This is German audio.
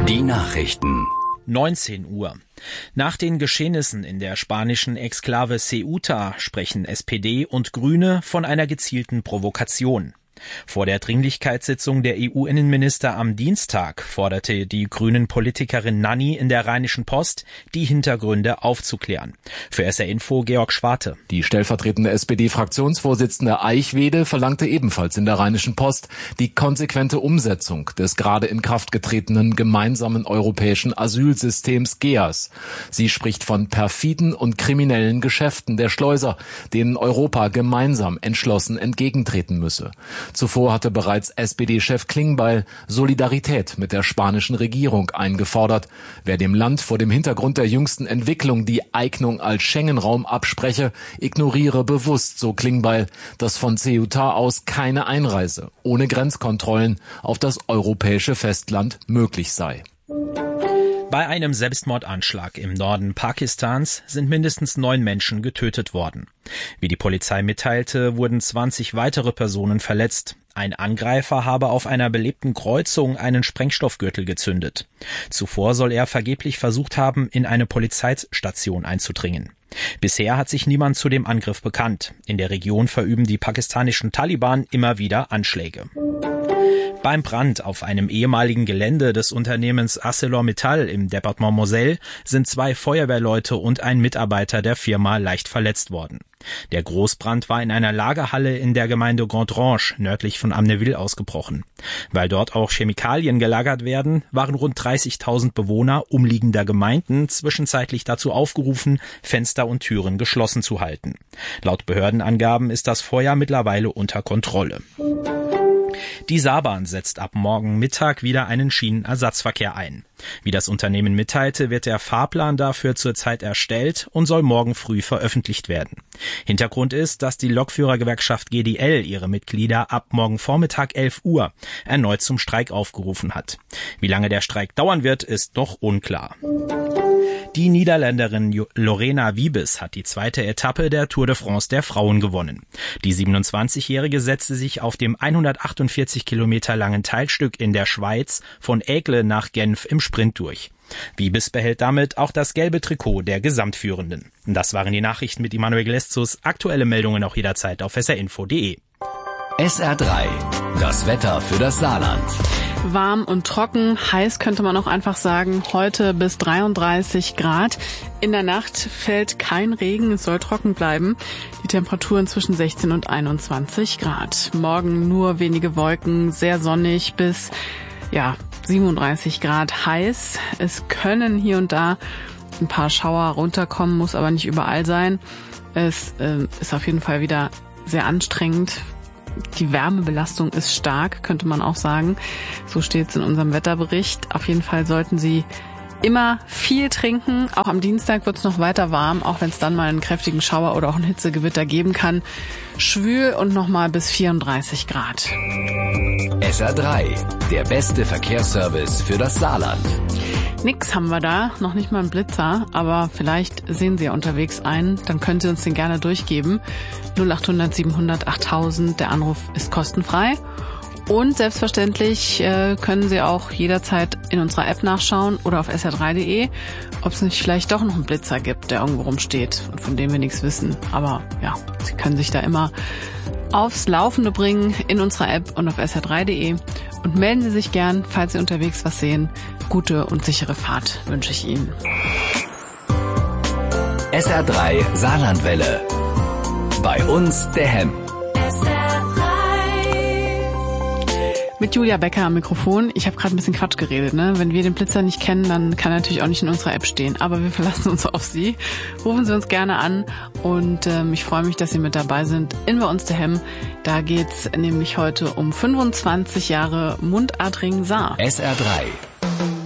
Die Nachrichten. 19 Uhr. Nach den Geschehnissen in der spanischen Exklave Ceuta sprechen SPD und Grüne von einer gezielten Provokation. Vor der Dringlichkeitssitzung der EU-Innenminister am Dienstag forderte die Grünen-Politikerin Nanni in der Rheinischen Post, die Hintergründe aufzuklären. Für SR Info Georg Schwarte. Die stellvertretende SPD-Fraktionsvorsitzende Eichwede verlangte ebenfalls in der Rheinischen Post die konsequente Umsetzung des gerade in Kraft getretenen gemeinsamen europäischen Asylsystems GEAS. Sie spricht von perfiden und kriminellen Geschäften der Schleuser, denen Europa gemeinsam entschlossen entgegentreten müsse. Zuvor hatte bereits SPD-Chef Klingbeil Solidarität mit der spanischen Regierung eingefordert. Wer dem Land vor dem Hintergrund der jüngsten Entwicklung die Eignung als Schengen-Raum abspreche, ignoriere bewusst, so Klingbeil, dass von Ceuta aus keine Einreise ohne Grenzkontrollen auf das europäische Festland möglich sei. Bei einem Selbstmordanschlag im Norden Pakistans sind mindestens 9 Menschen getötet worden. Wie die Polizei mitteilte, wurden 20 weitere Personen verletzt. Ein Angreifer habe auf einer belebten Kreuzung einen Sprengstoffgürtel gezündet. Zuvor soll er vergeblich versucht haben, in eine Polizeistation einzudringen. Bisher hat sich niemand zu dem Angriff bekannt. In der Region verüben die pakistanischen Taliban immer wieder Anschläge. Beim Brand auf einem ehemaligen Gelände des Unternehmens ArcelorMittal im Departement Moselle sind 2 Feuerwehrleute und ein Mitarbeiter der Firma leicht verletzt worden. Der Großbrand war in einer Lagerhalle in der Gemeinde Gondrange nördlich von Amnéville ausgebrochen. Weil dort auch Chemikalien gelagert werden, waren rund 30.000 Bewohner umliegender Gemeinden zwischenzeitlich dazu aufgerufen, Fenster und Türen geschlossen zu halten. Laut Behördenangaben ist das Feuer mittlerweile unter Kontrolle. Die Saarbahn setzt ab morgen Mittag wieder einen Schienenersatzverkehr ein. Wie das Unternehmen mitteilte, wird der Fahrplan dafür zurzeit erstellt und soll morgen früh veröffentlicht werden. Hintergrund ist, dass die Lokführergewerkschaft GDL ihre Mitglieder ab morgen Vormittag 11 Uhr erneut zum Streik aufgerufen hat. Wie lange der Streik dauern wird, ist noch unklar. Die Niederländerin Lorena Wiebes hat die 2. Etappe der Tour de France der Frauen gewonnen. Die 27-Jährige setzte sich auf dem 148 Kilometer langen Teilstück in der Schweiz von Aigle nach Genf im Sprint durch. Wiebes behält damit auch das gelbe Trikot der Gesamtführenden. Das waren die Nachrichten mit Immanuel Gleszus. Aktuelle Meldungen auch jederzeit auf srinfo.de. SR3, das Wetter für das Saarland. Warm und trocken, heiß könnte man auch einfach sagen, heute bis 33 Grad. In der Nacht fällt kein Regen, es soll trocken bleiben. Die Temperaturen zwischen 16 und 21 Grad. Morgen nur wenige Wolken, sehr sonnig bis 37 Grad heiß. Es können hier und da ein paar Schauer runterkommen, muss aber nicht überall sein. Es ist auf jeden Fall wieder sehr anstrengend. Die Wärmebelastung ist stark, könnte man auch sagen. So steht es in unserem Wetterbericht. Auf jeden Fall sollten Sie immer viel trinken. Auch am Dienstag wird es noch weiter warm, auch wenn es dann mal einen kräftigen Schauer oder auch ein Hitzegewitter geben kann. Schwül und nochmal bis 34 Grad. SR3, der beste Verkehrsservice für das Saarland. Nix haben wir da, noch nicht mal einen Blitzer, aber vielleicht sehen Sie ja unterwegs einen, dann können Sie uns den gerne durchgeben. 0800 700 8000, der Anruf ist kostenfrei. Und selbstverständlich können Sie auch jederzeit in unserer App nachschauen oder auf sr3.de, ob es nicht vielleicht doch noch einen Blitzer gibt, der irgendwo rumsteht und von dem wir nichts wissen. Aber ja, Sie können sich da immer aufs Laufende bringen in unserer App und auf sr3.de und melden Sie sich gern, falls Sie unterwegs was sehen. Gute und sichere Fahrt wünsche ich Ihnen. SR3 Saarlandwelle. Bei uns der Hemm. Mit Julia Becker am Mikrofon. Ich habe gerade ein bisschen Quatsch geredet, ne? Wenn wir den Blitzer nicht kennen, dann kann er natürlich auch nicht in unserer App stehen. Aber wir verlassen uns auf Sie. Rufen Sie uns gerne an und ich freue mich, dass Sie mit dabei sind in Bei uns der Hemm. Da geht's nämlich heute um 25 Jahre Mundartring Saar. SR3